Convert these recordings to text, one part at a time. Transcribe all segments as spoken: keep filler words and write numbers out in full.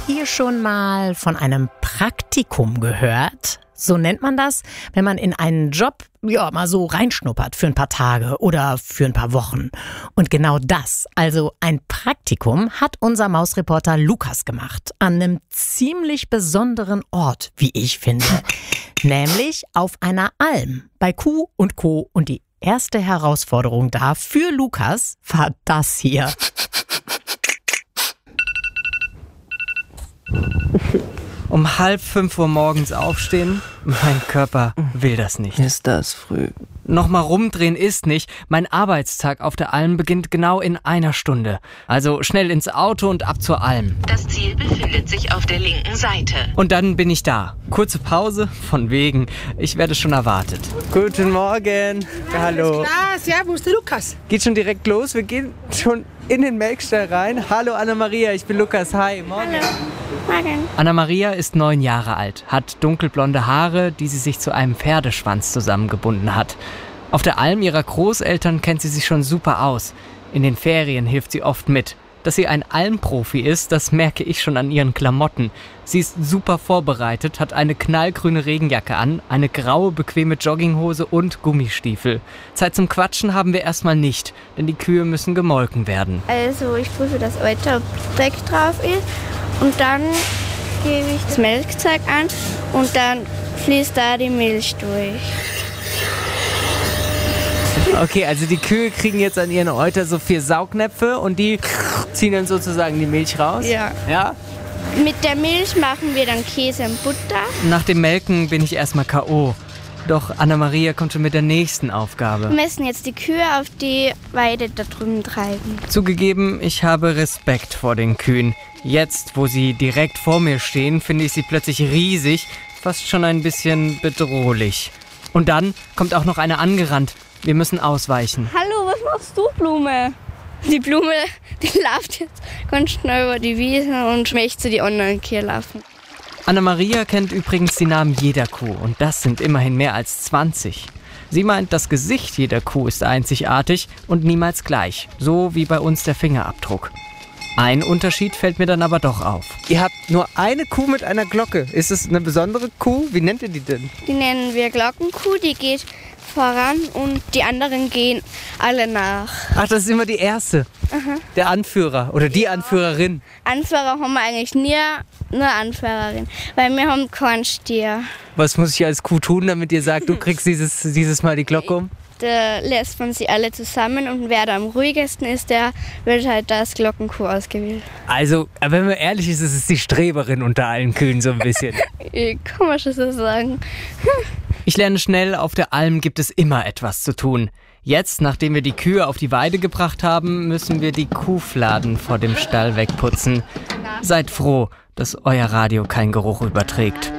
ihr schon mal von einem Praktikum gehört? So nennt man das, wenn man in einen Job ja mal so reinschnuppert für ein paar Tage oder für ein paar Wochen. Und genau das, also ein Praktikum, hat unser Mausreporter Lukas gemacht. An einem ziemlich besonderen Ort, wie ich finde. Nämlich auf einer Alm bei Kuh und Co. Und die erste Herausforderung da für Lukas war das hier. Um halb fünf Uhr morgens aufstehen? Mein Körper will das nicht. Ist das früh? Nochmal rumdrehen ist nicht. Mein Arbeitstag auf der Alm beginnt genau in einer Stunde. Also schnell ins Auto und ab zur Alm. Das Ziel befindet sich auf der linken Seite. Und dann bin ich da. Kurze Pause, von wegen. Ich werde schon erwartet. Guten Morgen. Hallo. Ah, servus, der Lukas. Geht schon direkt los. Wir gehen schon in den Melkstall rein. Hallo Anna-Maria, ich bin Lukas. Hi. Morgen. Hallo. Morgen. Anna-Maria ist neun Jahre alt, hat dunkelblonde Haare, die sie sich zu einem Pferdeschwanz zusammengebunden hat. Auf der Alm ihrer Großeltern kennt sie sich schon super aus. In den Ferien hilft sie oft mit. Dass sie ein Almprofi ist, das merke ich schon an ihren Klamotten. Sie ist super vorbereitet, hat eine knallgrüne Regenjacke an, eine graue, bequeme Jogginghose und Gummistiefel. Zeit zum Quatschen haben wir erstmal nicht, denn die Kühe müssen gemolken werden. Also ich prüfe das Euter, ob Dreck drauf ist. Und dann gebe ich das Melkzeug an und dann fließt da die Milch durch. Okay, also die Kühe kriegen jetzt an ihren Euter so vier Saugnäpfe und die ziehen dann sozusagen die Milch raus? Ja. Ja? Mit der Milch machen wir dann Käse und Butter. Nach dem Melken bin ich erstmal K O Doch Anna-Maria kommt schon mit der nächsten Aufgabe. Wir müssen jetzt die Kühe auf die Weide da drüben treiben. Zugegeben, ich habe Respekt vor den Kühen. Jetzt, wo sie direkt vor mir stehen, finde ich sie plötzlich riesig, fast schon ein bisschen bedrohlich. Und dann kommt auch noch eine angerannt. Wir müssen ausweichen. Hallo, was machst du, Blume? Die Blume, die läuft jetzt ganz schnell über die Wiese und möchte die anderen Kühe laufen. Anna-Maria kennt übrigens die Namen jeder Kuh und das sind immerhin mehr als zwanzig. Sie meint, das Gesicht jeder Kuh ist einzigartig und niemals gleich, so wie bei uns der Fingerabdruck. Ein Unterschied fällt mir dann aber doch auf. Ihr habt nur eine Kuh mit einer Glocke. Ist es eine besondere Kuh? Wie nennt ihr die denn? Die nennen wir Glockenkuh, die geht voran und die anderen gehen alle nach. Ach, das ist immer die erste. Aha. Der Anführer oder die Anführerin. Anführer haben wir eigentlich nie, nur Anführerin, weil wir haben keinen Stier. Was muss ich als Kuh tun, damit ihr sagt, du kriegst dieses, dieses Mal die Glocke um? Da lässt man sie alle zusammen und wer da am ruhigsten ist, der wird halt als Glockenkuh ausgewählt. Also, wenn man ehrlich ist, ist es die Streberin unter allen Kühen so ein bisschen. Kann man schon so sagen. Ich lerne schnell, auf der Alm gibt es immer etwas zu tun. Jetzt, nachdem wir die Kühe auf die Weide gebracht haben, müssen wir die Kuhfladen vor dem Stall wegputzen. Seid froh, dass euer Radio keinen Geruch überträgt.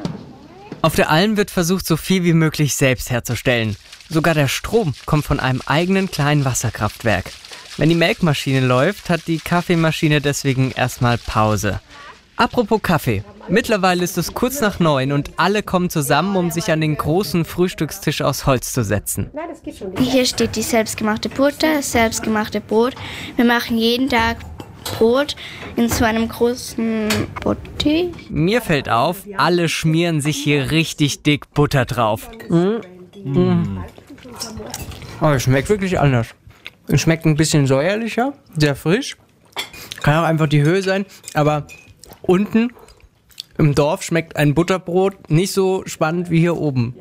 Auf der Alm wird versucht, so viel wie möglich selbst herzustellen. Sogar der Strom kommt von einem eigenen kleinen Wasserkraftwerk. Wenn die Melkmaschine läuft, hat die Kaffeemaschine deswegen erstmal Pause. Apropos Kaffee. Mittlerweile ist es kurz nach neun und alle kommen zusammen, um sich an den großen Frühstückstisch aus Holz zu setzen. Hier steht die selbstgemachte Butter, das selbstgemachte Brot. Wir machen jeden Tag Brot in so einem großen Bottich. Mir fällt auf, alle schmieren sich hier richtig dick Butter drauf. Mm. Mm. Oh, es schmeckt wirklich anders. Es schmeckt ein bisschen säuerlicher, sehr frisch. Kann auch einfach die Höhe sein, aber unten im Dorf schmeckt ein Butterbrot nicht so spannend wie hier oben.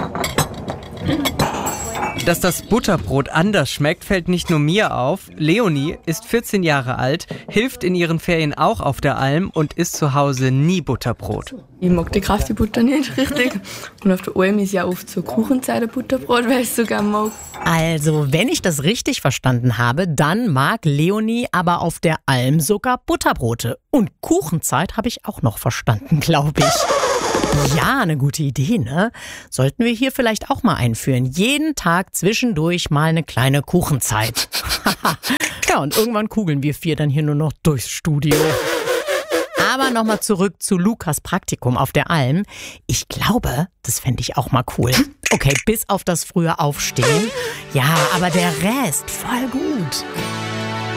Dass das Butterbrot anders schmeckt, fällt nicht nur mir auf. Leonie ist vierzehn Jahre alt, hilft in ihren Ferien auch auf der Alm und isst zu Hause nie Butterbrot. Ich mag die Kraftbutter nicht richtig. Und auf der Alm ist ja oft so Kuchenzeit ein Butterbrot, weil ich es so gerne mag. Also, wenn ich das richtig verstanden habe, dann mag Leonie aber auf der Alm sogar Butterbrote. Und Kuchenzeit habe ich auch noch verstanden, glaube ich. Ja, eine gute Idee, ne? Sollten wir hier vielleicht auch mal einführen. Jeden Tag zwischendurch mal eine kleine Kuchenzeit. Ja, und irgendwann kugeln wir vier dann hier nur noch durchs Studio. Aber nochmal zurück zu Lukas Praktikum auf der Alm. Ich glaube, das fände ich auch mal cool. Okay, bis auf das frühe Aufstehen. Ja, aber der Rest, voll gut.